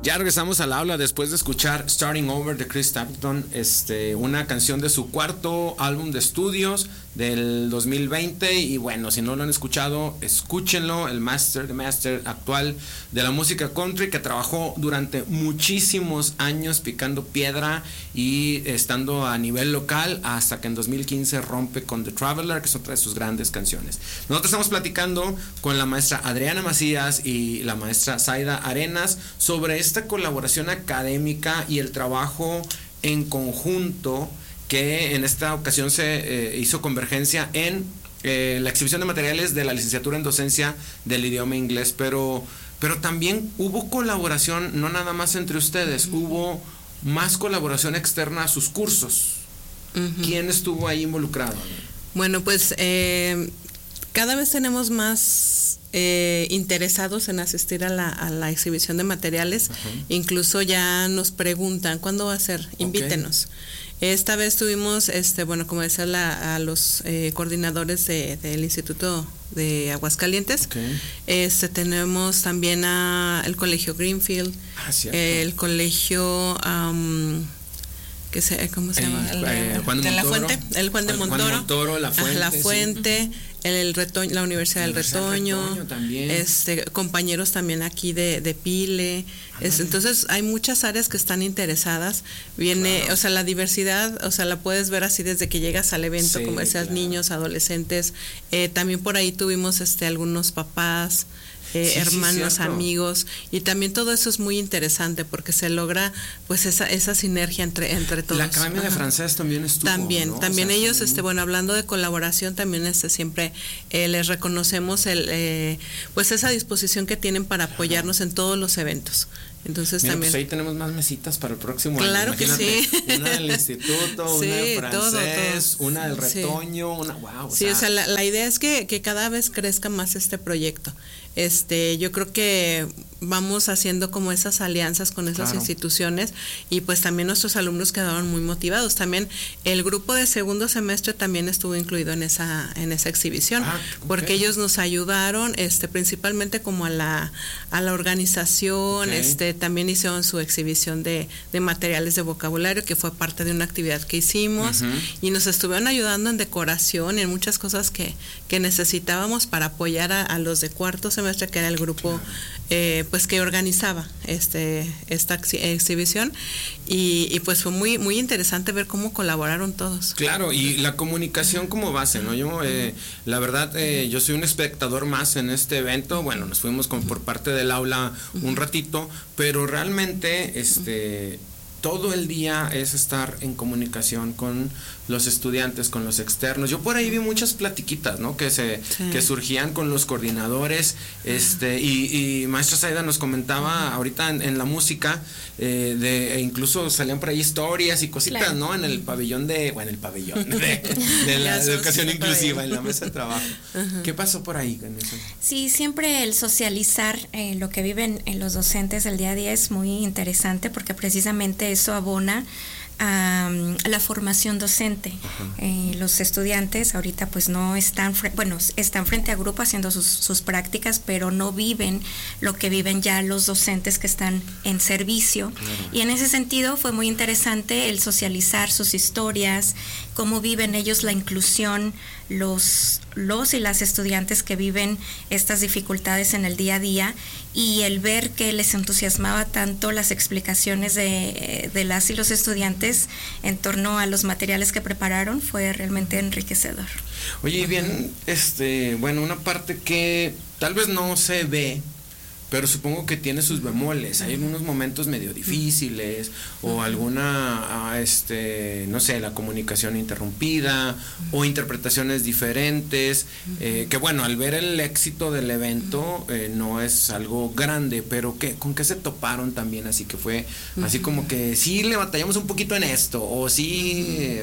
Ya regresamos al aula después de escuchar Starting Over de Chris Stapleton, una canción de su cuarto álbum de estudios del 2020. Y bueno, si no lo han escuchado, escúchenlo. El master actual de la música country, que trabajó durante muchísimos años picando piedra y estando a nivel local, hasta que en 2015 rompe con The Traveler, que es otra de sus grandes canciones. Nosotros estamos platicando con la maestra Adriana Macías y la maestra Zaida Arenas sobre esta colaboración académica y el trabajo en conjunto, que en esta ocasión se hizo convergencia en la exhibición de materiales de la licenciatura en docencia del idioma inglés, pero también hubo colaboración, no nada más entre ustedes, hubo más colaboración externa a sus cursos. ¿Quién estuvo ahí involucrado? Bueno, pues cada vez tenemos más interesados en asistir a la exhibición de materiales. Incluso ya nos preguntan ¿cuándo va a ser? Invítenos. Esta vez tuvimos, como decía, a los coordinadores del Instituto de Aguascalientes. Tenemos también el Colegio Greenfield, el Colegio ¿cómo se llama? Juan de la Fuente, el Juan de Montoro, La Fuente, el Retoño, la Universidad del Retoño, también. Compañeros también aquí de Pile. Entonces hay muchas áreas que están interesadas. Viene, claro. O sea, la diversidad, o sea, la puedes ver así desde que llegas al evento, como decías, claro. Niños, adolescentes. También por ahí tuvimos algunos papás, hermanos, amigos, y también todo eso es muy interesante porque se logra pues esa sinergia entre todos. La Academia de Francés también estuvo, también, ¿no? También o sea, ellos, hablando de colaboración, también siempre les reconocemos pues esa disposición que tienen para apoyarnos en todos los eventos. Entonces mira, también. Pues ahí tenemos más mesitas para el próximo año. Claro que sí. Una del instituto, sí, una del francés, todo. Una del Retoño, una. Wow. Sí, o sea, la idea es que cada vez crezca más este proyecto. Yo creo que vamos haciendo como esas alianzas con esas instituciones, y pues también nuestros alumnos quedaron muy motivados. También el grupo de segundo semestre también estuvo incluido en esa exhibición, porque ellos nos ayudaron principalmente como a la organización. También hicieron su exhibición de materiales de vocabulario, que fue parte de una actividad que hicimos, y nos estuvieron ayudando en decoración, en muchas cosas que necesitábamos para apoyar a los de cuarto semestre, que era el grupo pues que organizaba esta exhibición, y pues fue muy muy interesante ver cómo colaboraron todos. Claro, y la comunicación como base, ¿no? Yo la verdad yo soy un espectador más en este evento. Bueno, nos fuimos por parte del aula un ratito, pero realmente todo el día es estar en comunicación con los estudiantes, con los externos. Yo por ahí vi muchas platiquitas, ¿no? Que surgían con los coordinadores, y maestra Zaida nos comentaba ahorita en la música, incluso salían por ahí historias y cositas, claro. ¿No? En el pabellón de la educación inclusiva, en la mesa de trabajo. ¿Qué pasó por ahí con eso? Sí, siempre el socializar lo que viven los docentes del día a día es muy interesante, porque precisamente eso abona a la formación docente. Los estudiantes ahorita pues no están, están frente a grupo haciendo sus prácticas, pero no viven lo que viven ya los docentes que están en servicio. Claro. Y en ese sentido fue muy interesante el socializar sus historias, cómo viven ellos la inclusión, los y las estudiantes que viven estas dificultades en el día a día, y el ver que les entusiasmaba tanto las explicaciones de las y los estudiantes en torno a los materiales que prepararon fue realmente enriquecedor. Oye, bien, una parte que tal vez no se ve, pero supongo que tiene sus bemoles. Hay unos momentos medio difíciles, o alguna, no sé, la comunicación interrumpida, o interpretaciones diferentes, que bueno, al ver el éxito del evento, no es algo grande, pero ¿con qué se toparon también? Así que fue, así como que sí le batallamos un poquito en esto, o sí.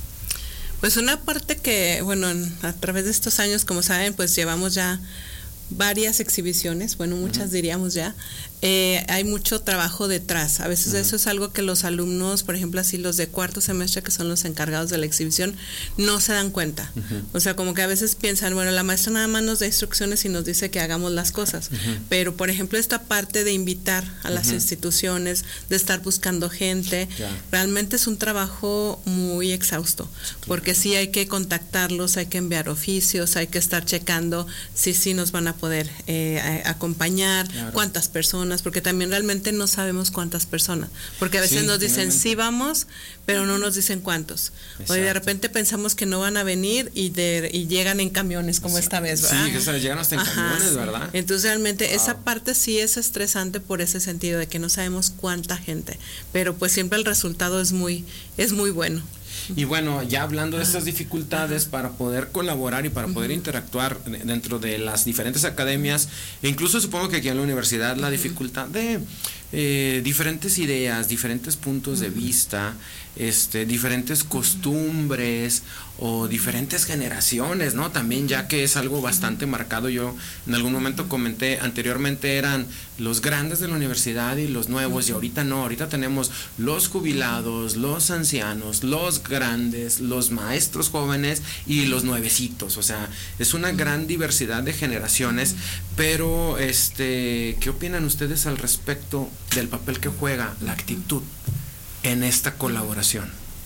Pues una parte que, bueno, a través de estos años, como saben, pues llevamos ya varias exhibiciones, bueno, muchas diríamos ya, hay mucho trabajo detrás. A veces eso es algo que los alumnos, por ejemplo, así los de cuarto semestre, que son los encargados de la exhibición, no se dan cuenta. O sea, como que a veces piensan, bueno, la maestra nada más nos da instrucciones y nos dice que hagamos las cosas. Pero, por ejemplo, esta parte de invitar a las instituciones, de estar buscando gente, realmente es un trabajo muy exhausto, porque sí hay que contactarlos, hay que enviar oficios, hay que estar checando si sí nos van a poder acompañar, cuántas personas, porque también realmente no sabemos cuántas personas, porque a veces nos dicen sí vamos, pero no nos dicen cuántos. O de repente pensamos que no van a venir y llegan en camiones como esta vez, ¿verdad? Sí, que llegan hasta en camiones, ¿verdad? Entonces realmente esa parte sí es estresante por ese sentido de que no sabemos cuánta gente, pero pues siempre el resultado es muy bueno. Y bueno, ya hablando de estas dificultades para poder colaborar y para poder interactuar dentro de las diferentes academias, e incluso supongo que aquí en la universidad la dificultad de diferentes ideas, diferentes puntos de vista, diferentes costumbres o diferentes generaciones, ¿no? También, ya que es algo bastante marcado. Yo en algún momento comenté anteriormente eran los grandes de la universidad y los nuevos, y ahorita no, ahorita tenemos los jubilados, los ancianos, los grandes, los maestros jóvenes y los nuevecitos. O sea, es una gran diversidad de generaciones, pero ¿qué opinan ustedes al respecto del papel que juega la actitud en esta colaboración?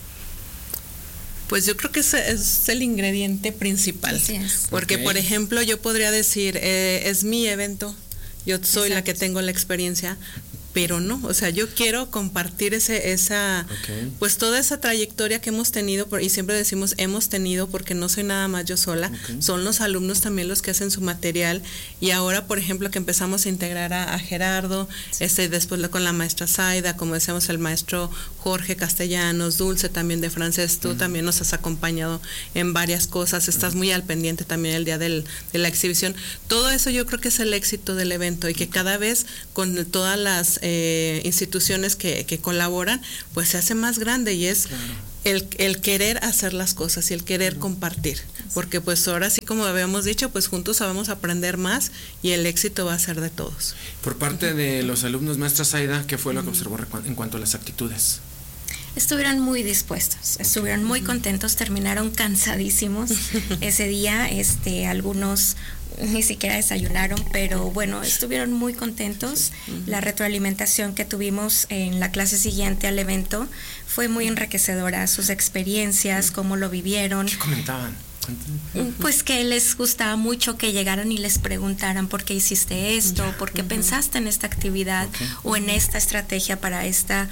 Pues yo creo que ese es el ingrediente principal, porque por ejemplo yo podría decir, es mi evento, yo soy la que tengo la experiencia, pero no, o sea, yo quiero compartir pues toda esa trayectoria que hemos tenido, y siempre decimos hemos tenido porque no soy nada más yo sola, son los alumnos también los que hacen su material, y ahora por ejemplo que empezamos a integrar a Gerardo, después con la maestra Zaida, como decíamos el maestro Jorge Castellanos, Dulce también de francés, tú también nos has acompañado en varias cosas, estás muy al pendiente también el día de la exhibición. Todo eso yo creo que es el éxito del evento, y que cada vez con todas las instituciones que colaboran, pues se hace más grande, y es el querer hacer las cosas y el querer compartir, porque pues ahora sí, como habíamos dicho, pues juntos vamos a aprender más y el éxito va a ser de todos. Por parte de los alumnos, maestra Zaida, ¿qué fue lo que observó en cuanto a las actitudes? Estuvieron muy dispuestos, estuvieron muy contentos, terminaron cansadísimos ese día, algunos ni siquiera desayunaron, pero bueno, estuvieron muy contentos. La retroalimentación que tuvimos en la clase siguiente al evento fue muy enriquecedora, sus experiencias, cómo lo vivieron. ¿Qué comentaban? Pues que les gustaba mucho que llegaran y les preguntaran por qué hiciste esto, por qué pensaste en esta actividad o en esta estrategia para esta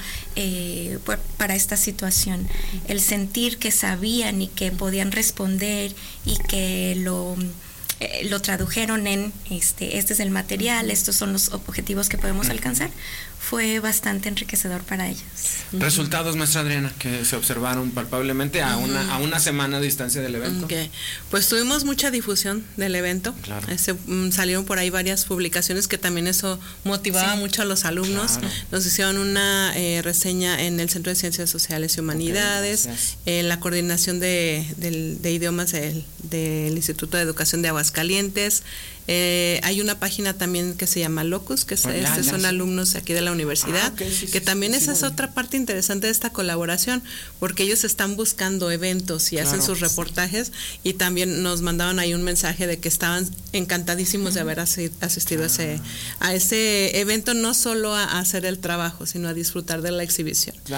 situación. El sentir que sabían y que podían responder y que lo tradujeron en este es el material, estos son los objetivos que podemos alcanzar, fue bastante enriquecedor para ellos. ¿Resultados, maestra Adriana, que se observaron palpablemente a una semana de distancia del evento? Pues tuvimos mucha difusión del evento. Salieron por ahí varias publicaciones que también eso motivaba mucho a los alumnos. Nos hicieron una reseña en el Centro de Ciencias Sociales y Humanidades, la coordinación de idiomas del Instituto de Educación de Aguascalientes. Hay una página también que se llama Locus, que son alumnos aquí de la universidad, que también esa es otra parte interesante de esta colaboración, porque ellos están buscando eventos y hacen sus reportajes, y también nos mandaban ahí un mensaje de que estaban encantadísimos de haber asistido a ese evento, no solo a hacer el trabajo, sino a disfrutar de la exhibición. La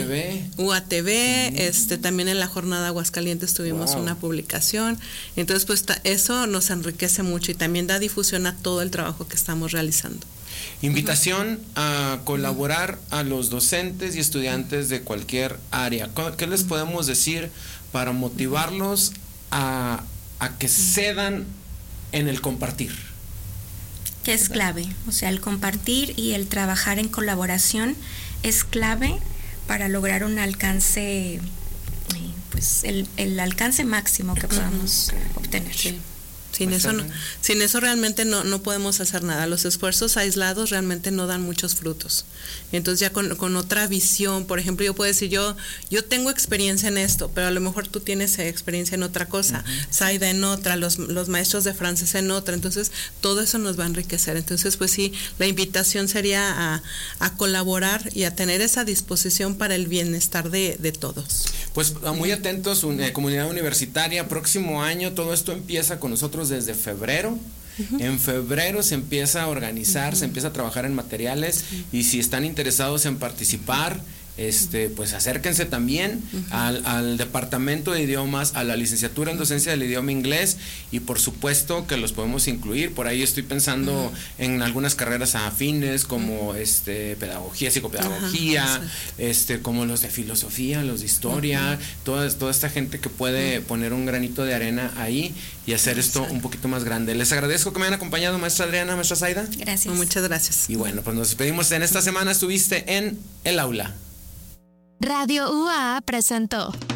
UATV, también en la jornada Aguascalientes tuvimos una publicación, entonces pues eso nos enriquece mucho y también da difusión a todo el trabajo que estamos realizando. Invitación a colaborar a los docentes y estudiantes de cualquier área. ¿Qué les podemos decir para motivarlos a que cedan en el compartir? Que es clave, o sea, el compartir y el trabajar en colaboración es clave para lograr un alcance, pues el alcance máximo que podamos obtener. Sin eso realmente no podemos hacer nada. Los esfuerzos aislados realmente no dan muchos frutos. Entonces ya con otra visión, por ejemplo, yo puedo decir, yo tengo experiencia en esto, pero a lo mejor tú tienes experiencia en otra cosa, Zaida en otra, los maestros de francés en otra, entonces todo eso nos va a enriquecer. Entonces, pues sí, la invitación sería a colaborar y a tener esa disposición para el bienestar de todos. Pues muy atentos, comunidad universitaria, próximo año todo esto empieza con nosotros desde febrero. En febrero se empieza a organizar, se empieza a trabajar en materiales, y si están interesados en participar, pues acérquense también al departamento de idiomas, a la licenciatura en docencia del idioma inglés, y por supuesto que los podemos incluir. Por ahí estoy pensando en algunas carreras afines como pedagogía, psicopedagogía, como los de filosofía, los de historia, toda esta gente que puede poner un granito de arena ahí y hacer esto un poquito más grande. Les agradezco que me hayan acompañado, maestra Adriana, maestra Zaida. Gracias. Muchas gracias. Y bueno, pues nos despedimos. En esta semana estuviste en el aula. Radio UA presentó